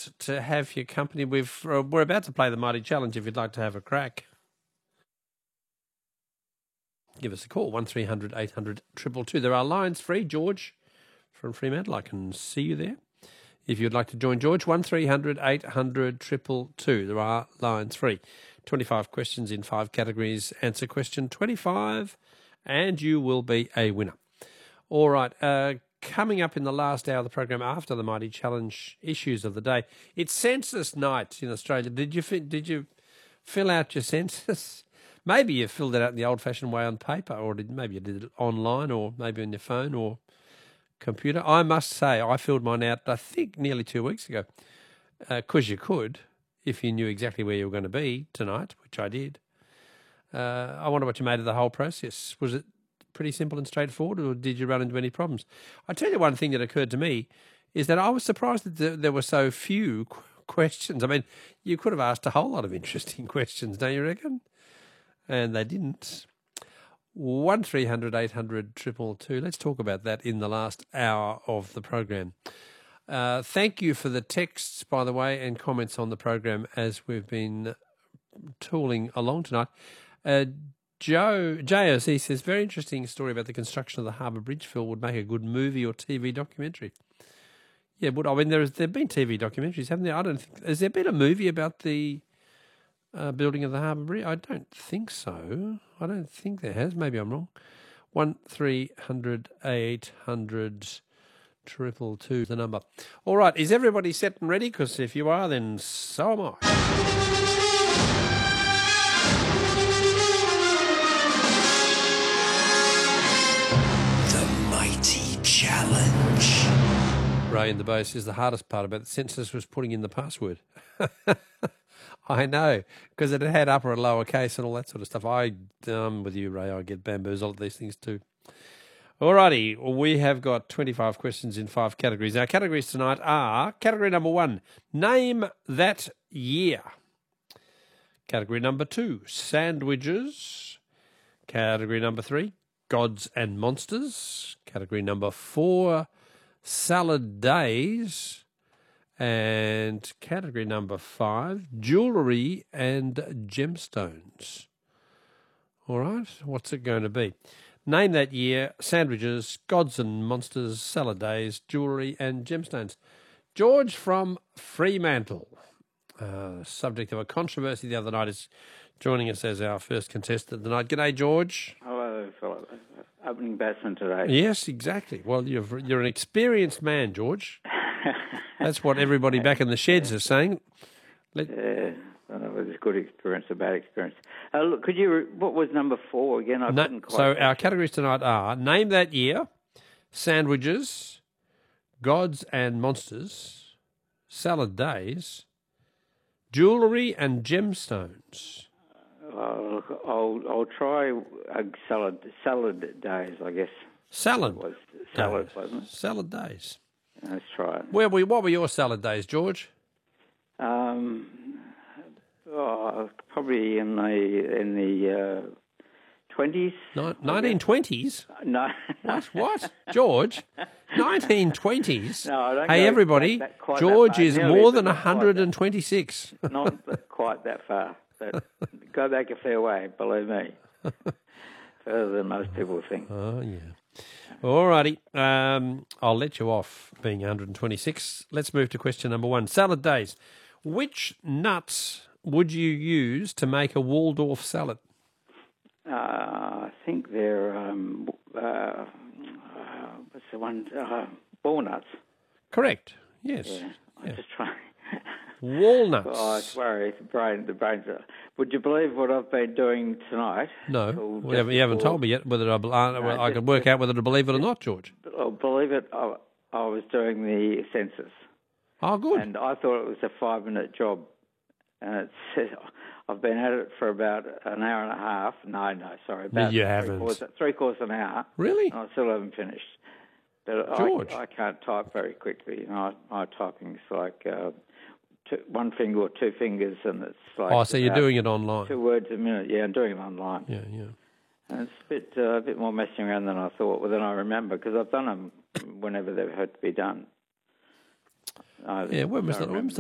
pleased to have your company. We're about to play the Mighty Challenge if you'd like to have a crack. Give us a call, 1300 800 222. There are lines free. George from Fremantle, I can see you there. If you'd like to join George, 1300 800 222. There are lines free. 25 questions in 5 categories. Answer question 25 and you will be a winner. All right, coming up in the last hour of the program after the Mighty Challenge issues of the day, it's census night in Australia. Did you fill out your census? Maybe you filled it out in the old-fashioned way on paper, or maybe you did it online, or maybe on your phone or computer. I must say I filled mine out, I think, nearly 2 weeks ago, because you could, if you knew exactly where you were going to be tonight, which I did. I wonder what you made of the whole process. Was it pretty simple and straightforward, or did you run into any problems? I tell you one thing that occurred to me is that I was surprised that there were so few questions. I mean, you could have asked a whole lot of interesting questions, don't you reckon? And they didn't. 1300 800 222. Let's talk about that in the last hour of the program. Thank you for the texts, by the way, and comments on the program as we've been tooling along tonight. JOC says, very interesting story about the construction of the Harbour Bridge, Phil, would make a good movie or TV documentary. Yeah, would. I mean, there've been TV documentaries, haven't there? I don't think. Has there been a movie about the building of the Harbour Bridge? I don't think so. I don't think there has. Maybe I'm wrong. 1300 800 222 the number. All right, is everybody set and ready? Because if you are, then so am I. The Mighty Challenge. Ray in the Bay says the hardest part about the census was putting in the password. I know, because it had upper and lower case and all that sort of stuff. I'm with you, Ray. I get bamboozled at these things too. All righty, we have got 25 questions in 5 categories. Our categories tonight are category number 1, name that year. Category number 2, sandwiches. Category number 3, gods and monsters. Category number 4, salad days. And category number 5, jewellery and gemstones. All right, what's it going to be? Name that year, sandwiches, gods and monsters, salad days, jewellery and gemstones. George from Fremantle, subject of a controversy the other night, is joining us as our first contestant tonight. G'day, George. Hello, Philip. Opening batsman today. Yes, exactly. Well, you're an experienced man, George. That's what everybody back in the sheds is saying. Well, it was a good experience, a bad experience. Look, what was number 4 again? I couldn't quite. So our categories tonight are name that year, sandwiches, gods and monsters, salad days, jewellery and gemstones. I'll try salad days, I guess. Salad Salad, wasn't it? Salad days. Let's try it. What were your salad days, George? Probably in the 20s. 1920s? No. What? George? 1920s? No, I don't. Hey, everybody, George is more than 126. Not quite that far. But go back a fair way, believe me. Further than most people think. Oh, yeah. All righty. I'll let you off being 126. Let's move to question number 1. Salad days. Which nuts would you use to make a Waldorf salad? I think they're, what's the one? Walnuts. Correct. Yes. Yeah. I'm just trying. Walnuts. Oh, it's worry. The brains are... Would you believe what I've been doing tonight? No. You haven't told me yet whether I can work out whether to believe it or not, George. I'll believe it. I was doing the census. Oh, good. And I thought it was a 5-minute job. And I've been at it for about an hour and a half. No, sorry. About you haven't. Three-quarters an hour. Really? And I still haven't finished. But George. I can't type very quickly. You know, my typing's like... one finger or 2 fingers, and it's like... Oh, so you're doing it online? 2 words a minute. Yeah, I'm doing it online. Yeah. And it's a bit more messing around than I thought, than I remember, because I've done them whenever they've had to be done. When was